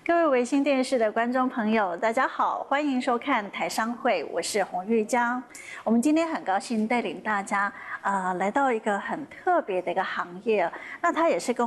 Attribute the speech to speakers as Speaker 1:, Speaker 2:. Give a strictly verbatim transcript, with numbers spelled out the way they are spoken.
Speaker 1: 各位微星电视的观众朋友，大家好，欢迎收看台商会，我是洪玉江。我们今天很高兴带领大家，呃，来到一个很特别的一个行业，那它也是跟